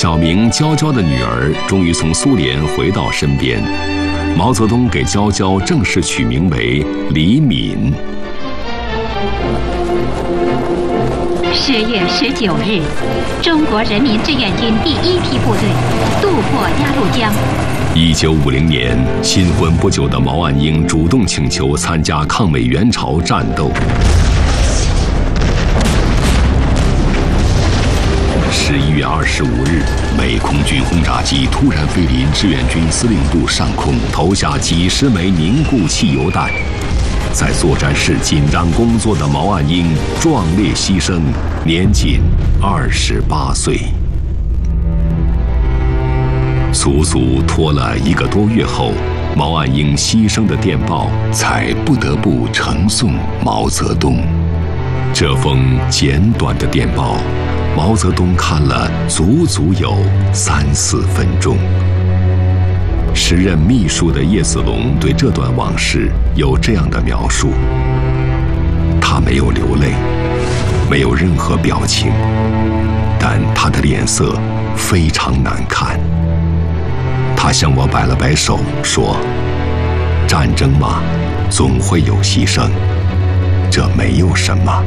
小名娇娇的女儿终于从苏联回到身边，毛泽东给娇娇正式取名为李敏。 10月19日，中国人民志愿军第1批部队渡过鸭绿江。 1950年，新婚不久的毛岸英主动请求参加抗美援朝战斗。11月25日，美空军轰炸机突然飞临志愿军司令部上空，投下几十枚凝固汽油弹。在作战室紧张工作的毛岸英壮烈牺牲，年仅28岁。足足拖了1个多月后，毛岸英牺牲的电报才不得不呈送毛泽东。这封简短的电报，毛泽东看了足足有3、4分钟。时任秘书的叶子龙对这段往事有这样的描述：他没有流泪，没有任何表情，但他的脸色非常难看。他向我摆了摆手，说：“战争嘛，总会有牺牲，这没有什么。”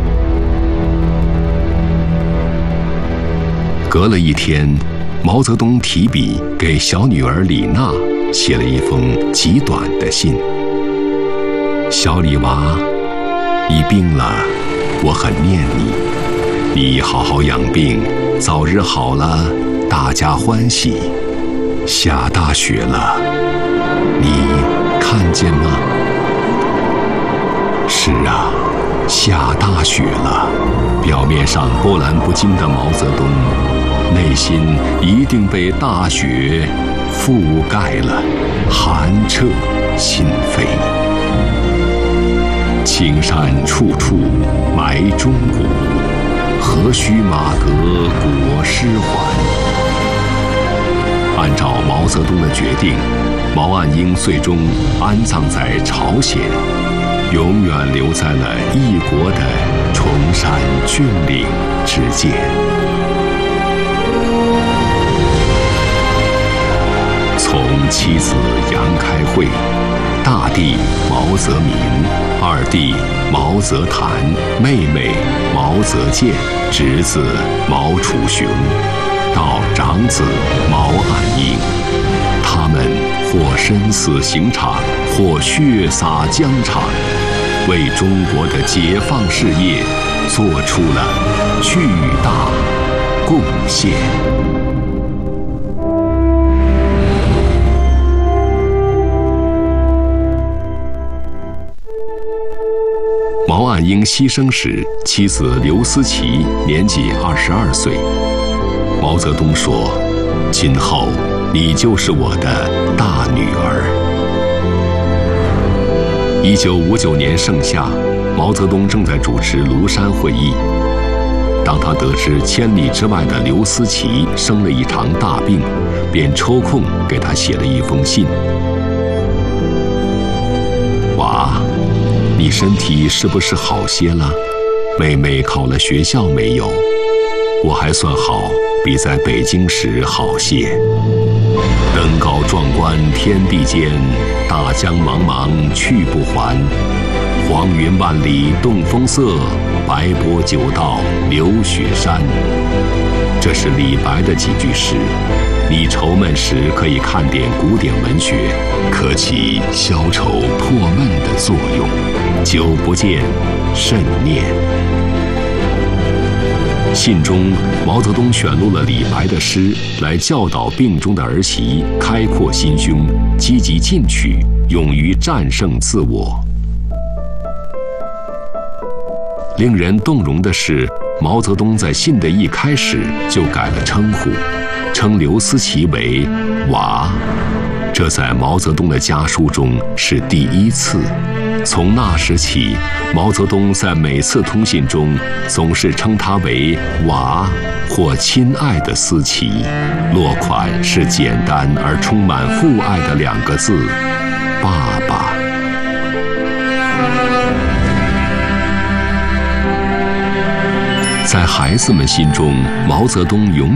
隔了1天，毛泽东提笔给小女儿李娜写了一封极短的信：“小李娃，你病了，我很念你，你好好养病，早日好了，大家欢喜。下大雪了，你看见吗？”是啊，下大雪了。表面上波澜不惊的毛泽东，内心一定被大雪覆盖了，寒彻心扉。青山处处埋忠骨，何须马革裹尸还。按照毛泽东的决定，毛岸英最终安葬在朝鲜，永远留在了异国的崇山峻岭之间。从妻子杨开慧、大弟毛泽民、二弟毛泽谭、妹妹毛泽建、侄子毛楚雄，到长子毛岸英，他们或身死刑场，或血洒疆场，为中国的解放事业做出了巨大贡献。毛岸英牺牲时，妻子刘思齐年纪22岁。毛泽东说：“今后你就是我的大女儿。”1959年盛夏，毛泽东正在主持庐山会议。当他得知千里之外的刘思齐生了一场大病，便抽空给他写了一封信：“娃，你身体是不是好些了？妹妹考了学校没有？我还算好，比在北京时好些。登高壮观天地间，大江茫茫去不还。黄云万里动风色，白波九道流雪山。”这是李白的几句诗，你愁闷时可以看点古典文学，可起消愁破闷的作用。久不见，慎念。信中，毛泽东选录了李白的诗，来教导病中的儿媳开阔心胸，积极进取，勇于战胜自我。令人动容的是，毛泽东在信的一开始就改了称呼，称刘思齐为娃。这在毛泽东的家书中是第1次。从那时起，毛泽东在每次通信中总是称他为娃或亲爱的思齐，落款是简单而充满父爱的2个字：爸爸。在孩子们心中，毛泽东永